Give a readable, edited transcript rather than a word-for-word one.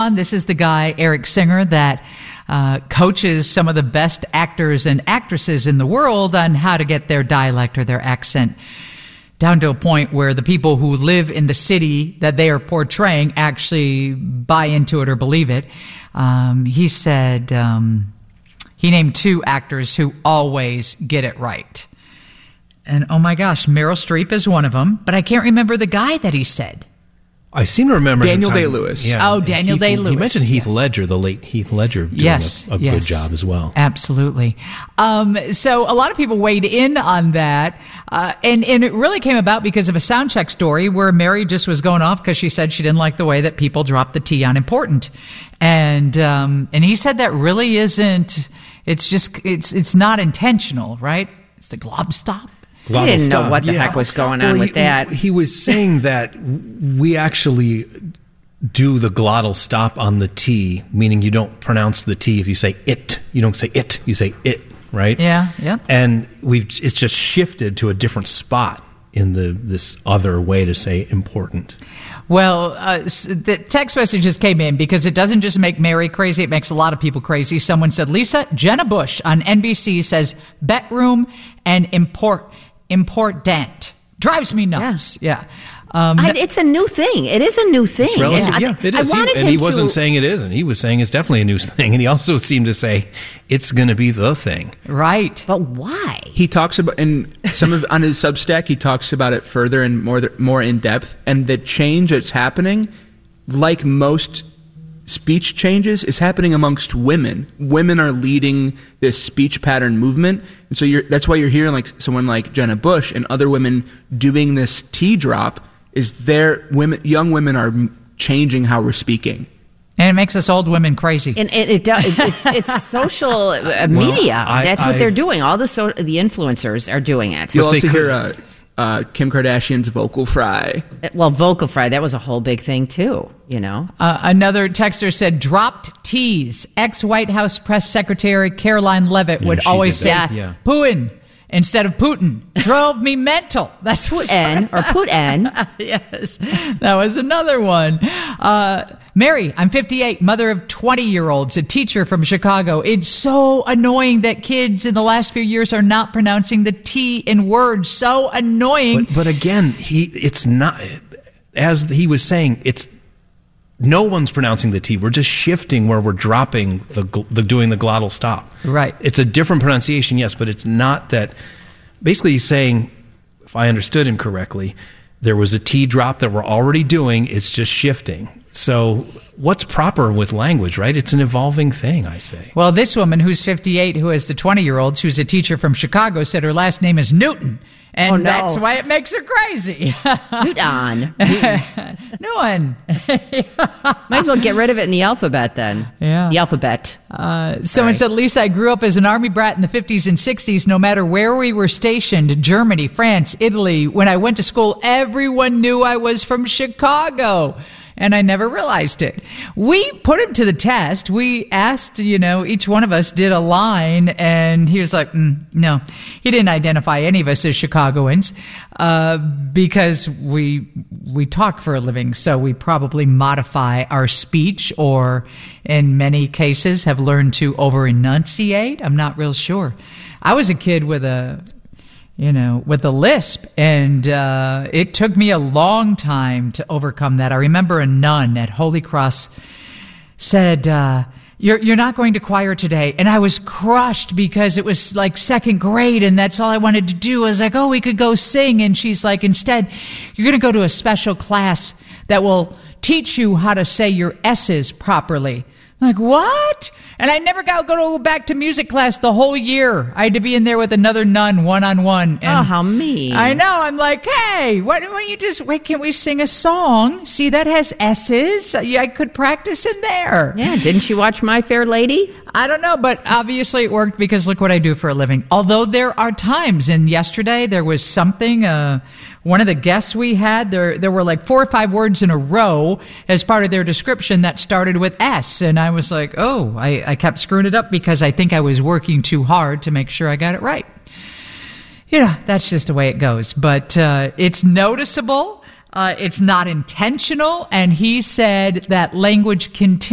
This is the guy, Eric Singer, that coaches some of the best actors and actresses in the world on how to get their dialect or their accent down to a point where the people who live in the city that they are portraying actually buy into it or believe it. He said he named 2 actors who always get it right. And oh my gosh, Meryl Streep is one of them, but I can't remember the guy that he said. I seem to remember Daniel Day-Lewis. Yeah, oh, Daniel Day-Lewis. He mentioned Heath Ledger, the late Heath Ledger, doing a good job as well. Absolutely. So a lot of people weighed in on that, and it really came about because of a sound check story where Mary just was going off because she said she didn't like the way that people dropped the T on important, and he said that really isn't. It's not intentional, right? It's the glob stop. I didn't know what the heck was going on with that. He was saying that we actually do the glottal stop on the T, meaning you don't pronounce the T if you say it. You don't say it, you say it, right? Yeah. And it's just shifted to a different spot in this other way to say important. Well, the text messages came in because it doesn't just make Mary crazy, it makes a lot of people crazy. Someone said, Lisa, Jenna Bush on NBC says bedroom and important. Drives me nuts. Yeah. It's a new thing. It is a new thing. It is. And he wasn't saying it isn't. He was saying it's definitely a new thing. And he also seemed to say it's going to be the thing. Right. But why? He talks about, on his Substack, he talks about it further and more in depth. And the change that's happening, like most speech changes, is happening amongst women. Women are leading this speech pattern movement, and so that's why you're hearing like someone like Jenna Bush and other women doing this T drop. Is young women are changing how we're speaking, and it makes us old women crazy. And it does. It's social media. That's what they're doing. All the influencers are doing it. You'll also hear Kim Kardashian's vocal fry. Well, vocal fry, that was a whole big thing too, you know. Another texter said dropped T's. Ex-White House press secretary Caroline Leavitt would always say Putin instead of Putin. Drove me mental. That's what Putin or Putin. Yes, that was another one. Mary, I'm 58, mother of 20-year-olds, a teacher from Chicago. It's so annoying that kids in the last few years are not pronouncing the T in words. So annoying. But again, it's not, as he was saying, no one's pronouncing the T. We're just shifting where we're dropping doing the glottal stop. Right. It's a different pronunciation, yes, but it's not that. Basically, he's saying, if I understood him correctly, there was a T drop that we're already doing. It's just shifting. So what's proper with language, right? It's an evolving thing, I say. Well, this woman who's 58, who has the 20-year-olds, who's a teacher from Chicago, said her last name is Newton. And that's why it makes her crazy. Newton. Newton. Might as well get rid of it in the alphabet then. Yeah. The alphabet. Someone said, Lisa, I grew up as an Army brat in the 50s and 60s. No matter where we were stationed, Germany, France, Italy, when I went to school, everyone knew I was from Chicago. And I never realized it. We put him to the test. We asked, each one of us did a line, and he was like, no. He didn't identify any of us as Chicagoans because we talk for a living, so we probably modify our speech or, in many cases, have learned to over-enunciate. I'm not real sure. I was a kid with a lisp, and it took me a long time to overcome that. I remember a nun at Holy Cross said, you're not going to choir today. And I was crushed because it was like second grade, and that's all I wanted to do. I was like, we could go sing. And she's like, instead, you're going to go to a special class that will teach you how to say your S's properly. I'm like, what? And I never got to go back to music class the whole year. I had to be in there with another nun, one-on-one. Oh, how mean. I know. I'm like, hey, why don't you can't we sing a song? See, that has S's. I could practice in there. Yeah, didn't you watch My Fair Lady? I don't know, but obviously it worked because look what I do for a living. Although there are times, and yesterday there was something, one of the guests we had, there were like 4 or 5 words in a row as part of their description that started with S. And I was like, I kept screwing it up because I think I was working too hard to make sure I got it right. That's just the way it goes. But it's noticeable. It's not intentional. And he said that language continues